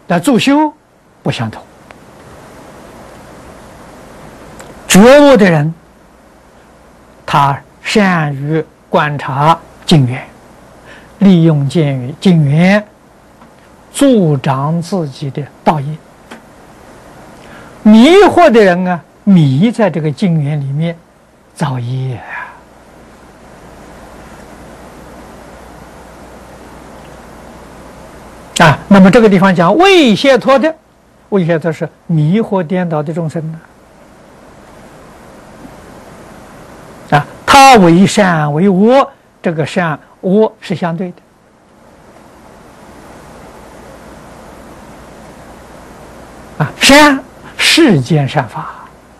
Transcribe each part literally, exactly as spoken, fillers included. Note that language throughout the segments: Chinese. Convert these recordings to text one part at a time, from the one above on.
那助修不相同。觉悟的人，他善于观察境缘，利用见于境缘，助长自己的道业。迷惑的人啊，迷在这个境缘里面造业啊。啊，那么这个地方讲未解脱的，未解脱是迷惑颠倒的众生呢。啊，他为善为恶，这个善恶是相对的。啊，善世间善法，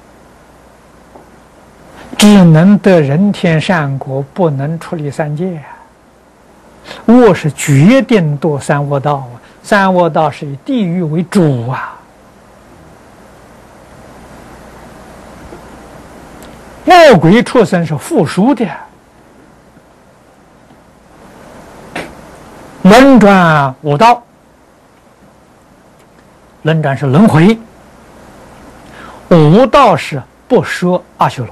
只能得人天善果，不能出离三界。恶是决定堕三恶道啊，三恶道是以地狱为主啊。恶鬼畜生是附属的，轮转五道，轮转是轮回，五道是不说阿修罗。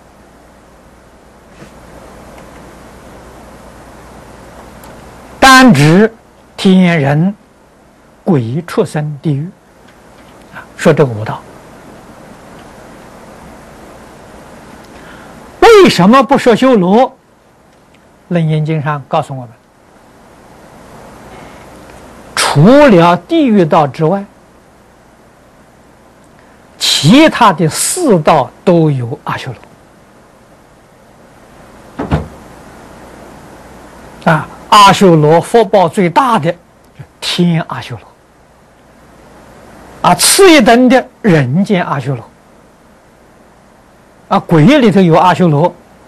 单指天人、鬼、畜生、地狱，啊，说这个五道。为什么不说修罗？《楞严经》上告诉我们，除了地狱道之外，其他的四道都有阿修罗。啊，阿修罗福报最大的天阿修罗，啊，次一等的人间阿修罗。啊，鬼里头有阿修罗，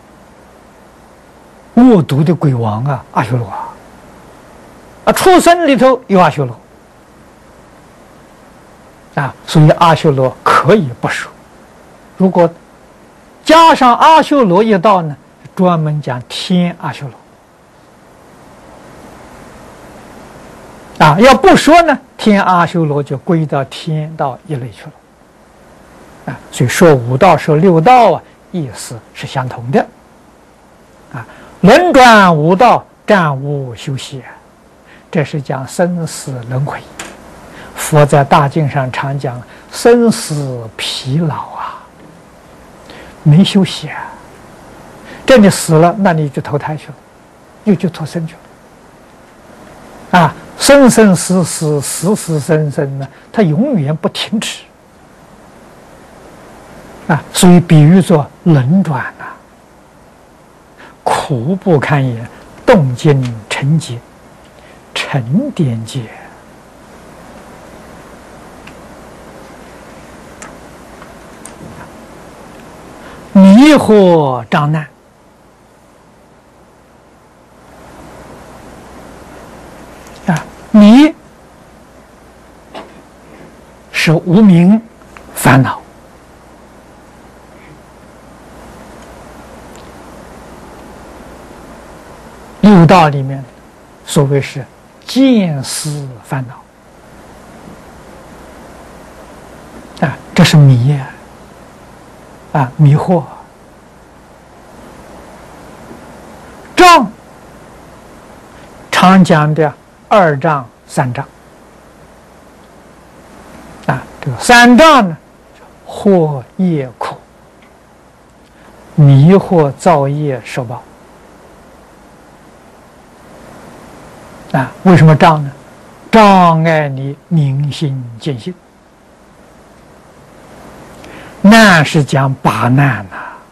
恶毒的鬼王啊，阿修罗啊，啊，畜生里头有阿修罗，啊，所以阿修罗可以不说。如果加上阿修罗一道呢，专门讲天阿修罗。啊，要不说呢，天阿修罗就归到天道一类去了。啊，所以说五道说六道啊，意思是相同的。啊，轮转五道，暂无休息，这是讲生死轮回。佛在大经上常讲生死疲劳啊，没休息啊。这你死了，那你就投胎去了，又去投生去了。啊，生生死死，死死生生呢，它永远不停止。啊，所以比喻作轮转啊，苦不堪言，动静沉结，沉淀结。迷惑障难，啊，迷是无明烦恼。六道里面，所谓是见思烦恼，啊，这是迷呀，啊，迷惑。障，常讲的二障、三障，啊，这个三障呢，惑业苦，迷惑造业受报。啊，为什么障呢？障碍你明心见性。难是讲拔难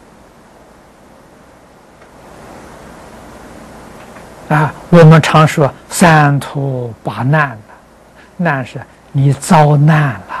呐、啊。啊，我们常说三途拔难呐、啊，难是你遭难了。